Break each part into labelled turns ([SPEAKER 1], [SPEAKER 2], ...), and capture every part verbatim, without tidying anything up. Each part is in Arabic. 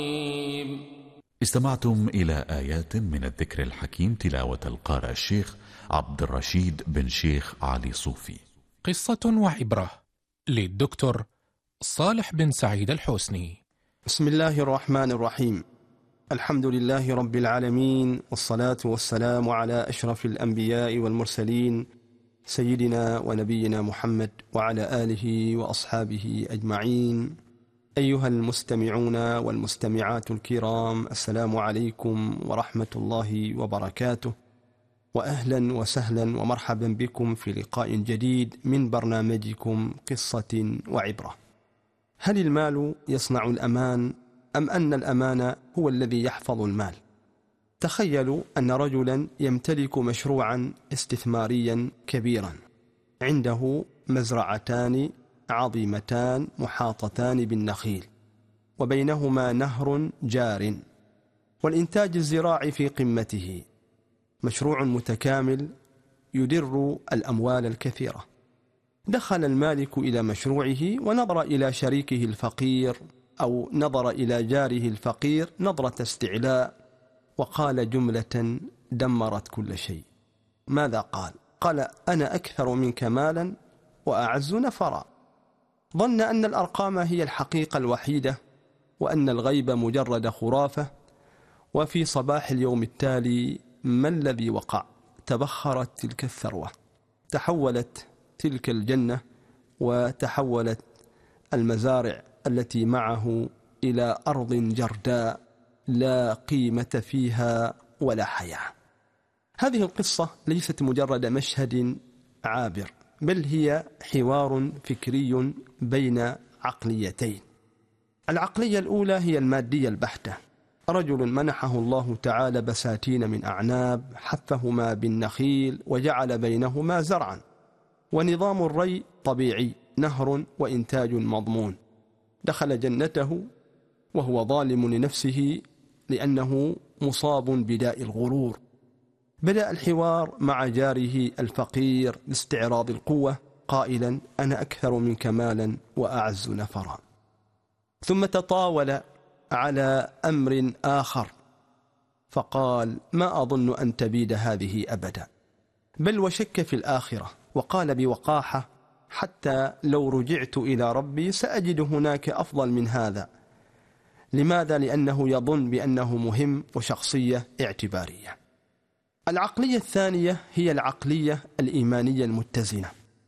[SPEAKER 1] استمعتم إلى آيات من الذكر الحكيم تلاوة القارئ الشيخ عبد الرشيد بن شيخ علي صوفي.
[SPEAKER 2] قصة وعبرة للدكتور صالح بن سعيد الحسني.
[SPEAKER 3] بسم الله الرحمن الرحيم. الحمد لله رب العالمين، والصلاة والسلام على أشرف الأنبياء والمرسلين سيدنا ونبينا محمد وعلى آله وأصحابه أجمعين. أيها المستمعون والمستمعات الكرام، السلام عليكم ورحمة الله وبركاته، وأهلا وسهلا ومرحبا بكم في لقاء جديد من برنامجكم قصة وعبرة. هل المال يصنع الأمان أم أن الأمان هو الذي يحفظ المال؟ تخيلوا أن رجلا يمتلك مشروعا استثماريا كبيرا، عنده مزرعتان عظيمتان محاطتان بالنخيل، وبينهما نهر جار، والإنتاج الزراعي في قمته، مشروع متكامل يدر الأموال الكثيرة. دخل المالك إلى مشروعه ونظر إلى شريكه الفقير أو نظر إلى جاره الفقير نظرة استعلاء، وقال جملة دمرت كل شيء. ماذا قال؟ قال: أنا أكثر منك مالا وأعز نفرا. ظن أن الأرقام هي الحقيقة الوحيدة، وأن الغيب مجرد خرافة. وفي صباح اليوم التالي ما الذي وقع؟ تبخرت تلك الثروة، تحولت تلك الجنة وتحولت المزارع التي معه إلى أرض جرداء لا قيمة فيها ولا حياة. هذه القصة ليست مجرد مشهد عابر، بل هي حوار فكري بين عقليتين. العقلية الأولى هي المادية البحتة. رجل منحه الله تعالى بساتين من أعناب، حفهما بالنخيل وجعل بينهما زرعا، ونظام الري طبيعي، نهر وإنتاج مضمون. دخل جنته وهو ظالم لنفسه لأنه مصاب بداء الغرور. بدأ الحوار مع جاره الفقير باستعراض القوة قائلا: أنا أكثر منك مالا وأعز نفرا. ثم تطاول على أمر آخر فقال: ما أظن أن تبيد هذه أبدا، بل وشك في الآخرة، وقال بوقاحة: حتى لو رجعت إلى ربي سأجد هناك أفضل من هذا. لماذا؟ لأنه يظن بأنه مهم وشخصية اعتبارية. العقلية الثانية هي العقلية الإيمانية المتزنة.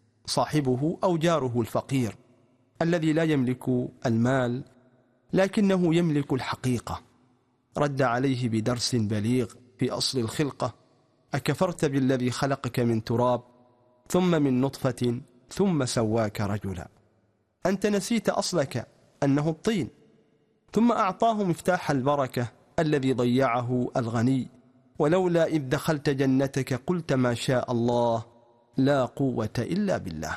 [SPEAKER 3] صاحبه أو جاره الفقير الذي لا يملك المال لكنه يملك الحقيقة، رد عليه بدرس بليغ في أصل الخلقة: أكفرت بالذي خلقك من تراب ثم من نطفة ثم سواك رجلا؟ أنت نسيت أصلك أنه الطين. ثم أعطاه مفتاح البركة الذي ضيعه الغني: ولولا إذ دخلت جنتك قلت ما شاء الله لا قوة إلا بالله.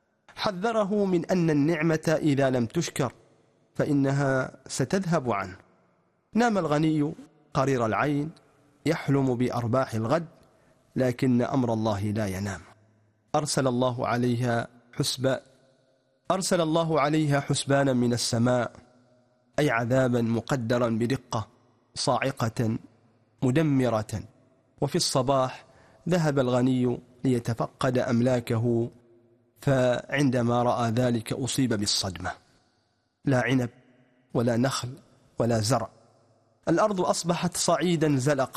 [SPEAKER 3] حذره من أن النعمة إذا لم تشكر فإنها ستذهب عنه. نام الغني قرير العين يحلم بأرباح الغد، لكن أمر الله لا ينام. أرسل الله عليها حسبا أرسل الله عليها حسبانا من السماء، أي عذابا مقدرا بدقة صاعقة مدمرة. وفي الصباح ذهب الغني ليتفقد أملاكه، فعندما رأى ذلك أصيب بالصدمة. لا عنب ولا نخل ولا زرع، الأرض أصبحت صعيدا زلقا.